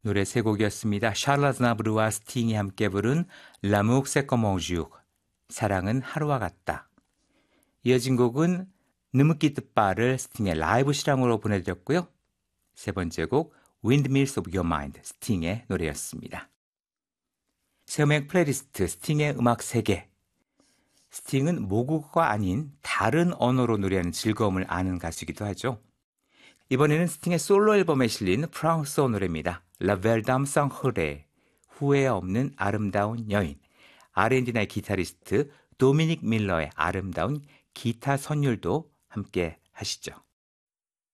노래 세 곡이었습니다. 샤를 아즈나브르와 스팅이 함께 부른 L'amour c'est comme un jour, 사랑은 하루와 같다. 이어진 곡은 느무키 뜻바를 스팅의 라이브 실황으로 보내드렸고요. 세 번째 곡 Windmills of Your Mind, 스팅의 노래였습니다. 세음악 플레이리스트 스팅의 음악 세계. 스팅은 모국어가 아닌 다른 언어로 노래하는 즐거움을 아는 가수이기도 하죠. 이번에는 스팅의 솔로 앨범에 실린 프랑스어 노래입니다. La Belle Dame sans Regret, 후회 없는 아름다운 여인. 아르헨티나의 기타리스트 도미닉 밀러의 아름다운 기타 선율도 함께 하시죠.